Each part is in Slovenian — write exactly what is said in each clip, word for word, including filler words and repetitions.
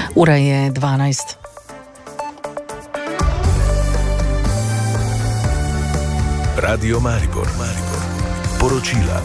Ura je dvanajst. Radio Maribor, Maribor. Poročila.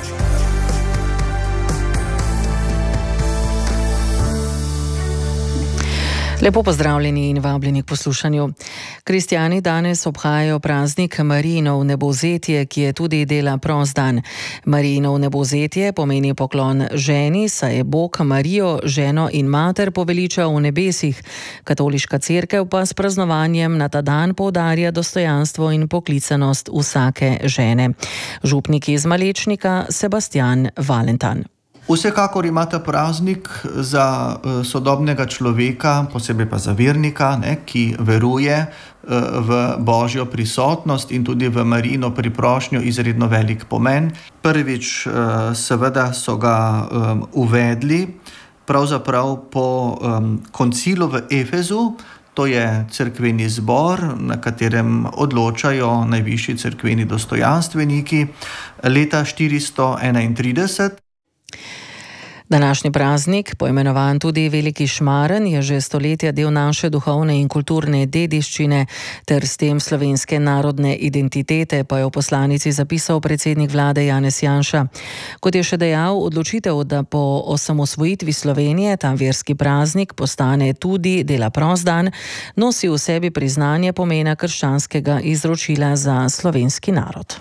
Lepo pozdravljeni in vabljeni k poslušanju. Kristjani danes obhajajo praznik Marijinov nebovzetje, ki je tudi dela prost dan. Marijinov nebovzetje pomeni poklon ženi, saj je Bog Marijo, ženo in mater poveličal v nebesih. Katoliška cerkev pa s praznovanjem na ta dan poudarja dostojanstvo in poklicanost vsake žene. Župnik iz Malečnika Sebastian Valentan. Vsekakor ima ta praznik za uh, sodobnega človeka, posebej pa za vernika, ne, ki veruje uh, v božjo prisotnost in tudi v Marijino priprošnjo izredno velik pomen. Prvič uh, seveda so ga um, uvedli pravzaprav po um, koncilu v Efezu. To je cerkveni zbor, na katerem odločajo najvišji cerkveni dostojanstveniki leta štiristo enaintrideset. Današnji praznik, poimenovan tudi Veliki Šmaren, je že stoletja del naše duhovne in kulturne dediščine ter s tem slovenske narodne identitete, pa je v poslanici zapisal predsednik vlade Janez Janša. Kot je še dejal, odločitev, da po osamosvojitvi Slovenije ta verski praznik postane tudi dela prost dan, nosi v sebi priznanje pomena krščanskega izročila za slovenski narod.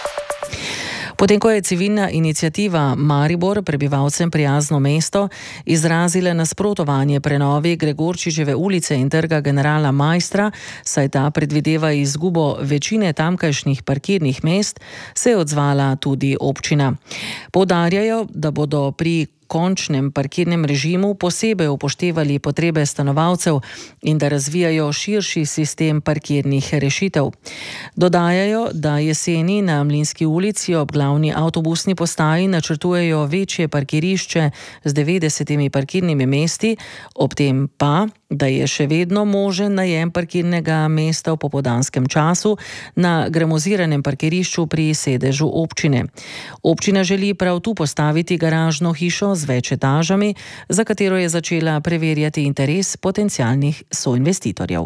Potem, ko je civilna iniciativa Maribor, prebivalcem prijazno mesto, izrazila nasprotovanje prenovi Gregorčičeve ulice in trga Generala Maistra, saj ta predvideva izgubo večine tamkajšnjih parkirnih mest, se je odzvala tudi občina. Poudarjajo, da bodo pri končnem parkirnem režimu posebej upoštevali potrebe stanovalcev in da razvijajo širši sistem parkirnih rešitev. Dodajajo, da jeseni na Mlinski ulici ob glavni avtobusni postaji načrtujejo večje parkirišče z devetdesetimi parkirnimi mesti, ob tem pa, da je še vedno možen najem parkirnega mesta v popoldanskem času na gramoziranem parkirišču pri sedežu občine. Občina želi prav tu postaviti garažno hišo z več etažami, za katero je začela preverjati interes potencialnih soinvestitorjev.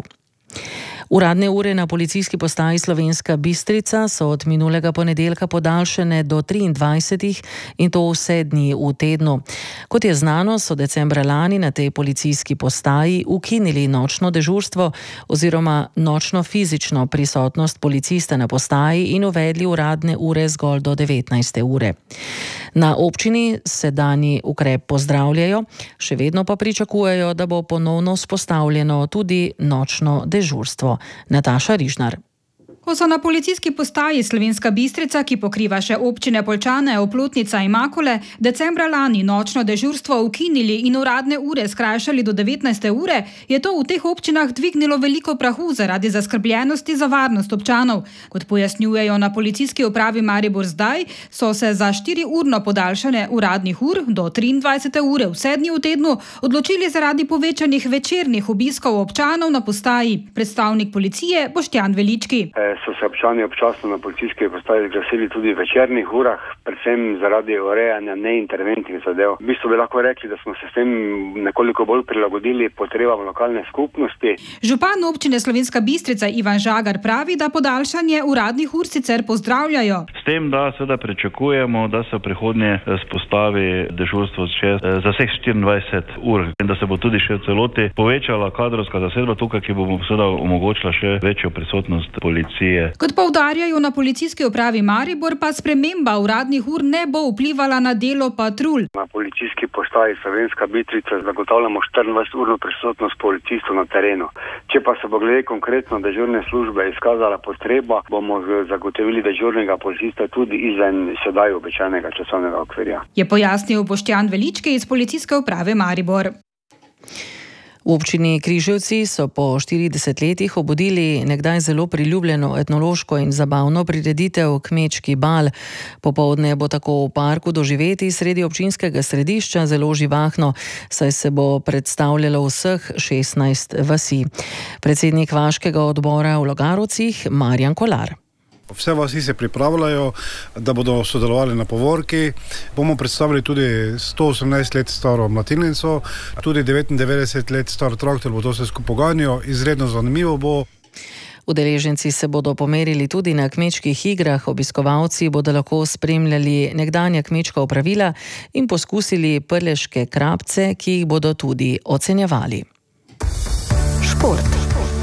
Uradne ure na policijski postaji Slovenska Bistrica so od minulega ponedeljka podaljšane do triindvajsetih in to vse dni v tednu. Kot je znano, so decembra lani na tej policijski postaji ukinili nočno dežurstvo oziroma nočno fizično prisotnost policista na postaji in uvedli uradne ure zgolj do devetnajste ure. Na občini sedanji ukrep pozdravljajo, še vedno pa pričakujejo, da bo ponovno vzpostavljeno tudi nočno dežurstvo. Nataša Rižnar. Ko so na policijski postaji Slovenska Bistrica, ki pokriva še občine Poljčane, Oplotnica in Makole, decembra lani nočno dežurstvo ukinili in uradne ure skrajšali do devetnajste ure, je to v teh občinah dvignilo veliko prahu zaradi zaskrbljenosti za varnost občanov. Kot pojasnjujejo na policijski upravi Maribor zdaj, so se za štiriurno podaljšanje uradnih ur do triindvajsete ure vse dni v tednu odločili zaradi povečanih večernih obiskov občanov na postaji. Predstavnik policije Boštjan Velički. So se občani občasno na policijski postaji zglasili tudi v večernih urah, predvsem zaradi urejanja neinterventnih zadev. V bistvu bi lahko rekli, da smo se s tem nekoliko bolj prilagodili potrebam lokalne skupnosti. Župan občine Slovenska Bistrica Ivan Žagar pravi, da podaljšanje uradnih ur sicer pozdravljajo. S tem, da seveda pričakujemo, da se prihodnje spostavi dežurstvo za vseh štiriindvajset ur in da se bo tudi še v celoti povečala kadrovska zasedba tukaj, ki bo seveda omogočila še večjo prisotnost policije. Kot poudarjajo na policijski upravi Maribor, pa sprememba uradnih ur ne bo vplivala na delo patrulj. Na policijski postaji Slovenska Bistrica zagotavljamo štiriindvajseturno prisotnost policistov na terenu. Če pa se bo glede konkretno dežurne službe izkazala potreba, bomo zagotovili dežurnega policista tudi izven sedaj običajnega časovnega okvirja. Je pojasnil Boštjan Velički iz policijske uprave Maribor. V občini Križevci so po štiridesetih letih obudili nekdaj zelo priljubljeno etnološko in zabavno prireditev Kmečki bal. Popoldne bo tako v parku doživeti sredi občinskega središča zelo živahno, saj se bo predstavljalo vseh šestnajst vasi. Predsednik vaškega odbora v Logarovcih Marjan Kolar. Vse vasi se pripravljajo, da bodo sodelovali na povorki. Bomo predstavili tudi sto osemnajst let staro mlatilnico, tudi devetindevetdeset let star traktor bo to vse skupaj poganjal. Izredno zanimivo bo. Udeleženci se bodo pomerili tudi na kmečkih igrah, obiskovalci bodo lahko spremljali nekdanja kmečka opravila in poskusili prleške krapce, ki jih bodo tudi ocenjevali. Šport.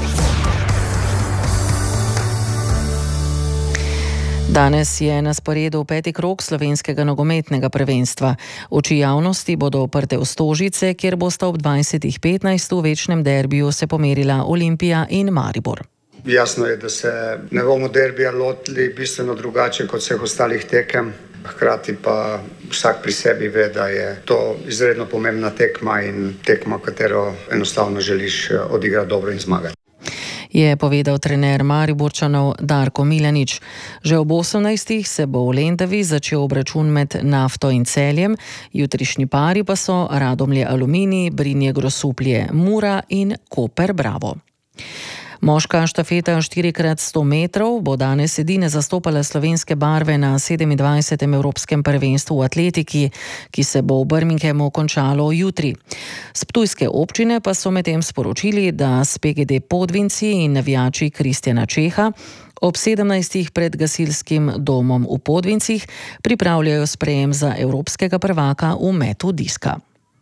Danes je na sporedu peti krog slovenskega nogometnega prvenstva. Oči javnosti bodo oprte v Stožice, kjer bosta ob dvajsetih petnajst v večnem derbiju se pomerila Olimpija in Maribor. Jasno je, da se ne bomo derbija lotili bistveno drugače kot vseh ostalih tekem. Hkrati pa vsak pri sebi ve, da je to izredno pomembna tekma in tekma, katero enostavno želiš odigrati dobro in zmagati. Je povedal trener Mariborčanov Darko Milanič. Že ob osemnajstih se bo v Lendavi začel obračun med Nafto in Celjem, jutrišnji pari pa so Radomlje Aluminij, Brinje Grosuplje Mura in Koper Bravo. Moška štafeta štiri krat sto metrov bo danes edine zastopala slovenske barve na sedemindvajsetem Evropskem prvenstvu v atletiki, ki se bo v Birminghamu končalo jutri. S ptujske občine pa so medtem sporočili, da s P G D Podvinci in navijači Kristjana Čeha ob sedemnajstih pred gasilskim domom v Podvincih pripravljajo sprejem za evropskega prvaka v metu diska.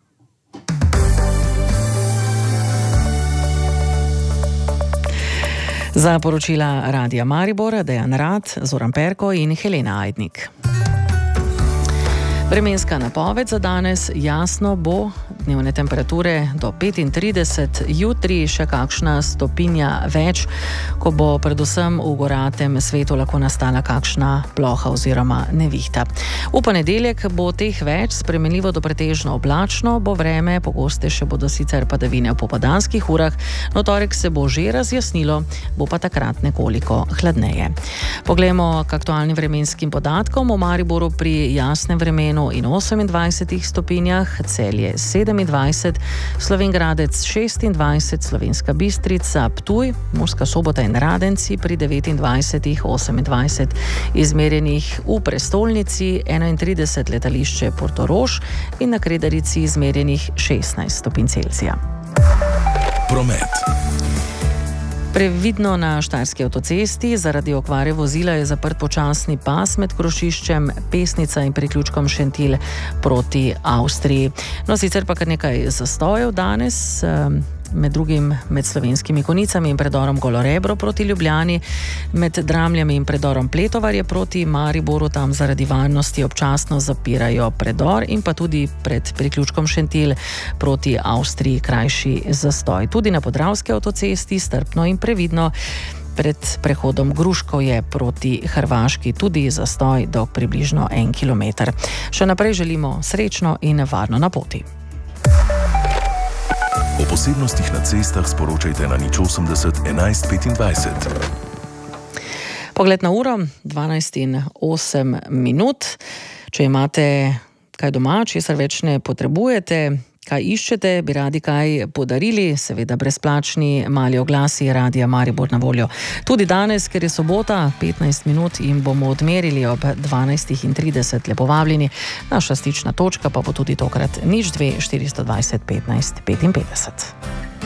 Za poročila Radia Maribor, Dejan Rad, Zoran Perko in Helena Ajdnik. Vremenska napoved za danes: jasno bo, dnevne temperature do petintrideset, jutri še kakšna stopinja več, ko bo predvsem v goratem svetu lahko nastala kakšna ploha oziroma nevihta. V ponedeljek bo teh več, spremenljivo do pretežno oblačno, bo vreme, pogostejše bodo sicer padavine v popoldanskih urah, no torek se bo že razjasnilo, bo pa takrat nekoliko hladneje. Poglejmo k aktualnim vremenskim podatkom. V Mariboru pri jasnem vremenu in osemindvajsetih stopinjah, Celje sedemindvajset, Slovenj Gradec šestindvajset, Slovenska Bistrica, Ptuj, Murska Sobota in Radenci pri devetindvajsetih, osemindvajset izmerjenih v prestolnici, enaintrideset letališče Portorož in na Kredarici izmerjenih šestnajst stopinj Celzija. Promet. Previdno na Štajerski avtocesti, zaradi okvare vozila je zaprt počasni pas med krožiščem Pesnica in priključkom Šentilj proti Avstriji. No, sicer pa kar nekaj zastojev danes, med drugim med Slovenskimi Konicami in predorom Golorebro proti Ljubljani, med Dramljami in predorom Pletovarje proti Mariboru, tam zaradi varnosti občasno zapirajo predor, in pa tudi pred priključkom Šentilj proti Avstriji krajši zastoj. Tudi na Podravski avtocesti strpno in previdno. Pred prehodom Gruškovje proti Hrvaški tudi zastoj dolg približno en kilometer. Še naprej želimo srečno in varno na poti. O posebnostih na cestah sporočajte na nič osemdeset enajst petindvajset. Pogled na uro, dvanajst in osem minut. Če imate kaj doma, česar več ne potrebujete, kaj iščete, bi radi kaj podarili, seveda brezplačni mali oglasi Radia Maribor na voljo. Tudi danes, ker je sobota, petnajst minut jim bomo odmerili ob dvanajstih in trideset. Lepo vabljeni. Naša stična točka pa bo tudi tokrat nič dve štiristo dvajset petnajst petinpetdeset.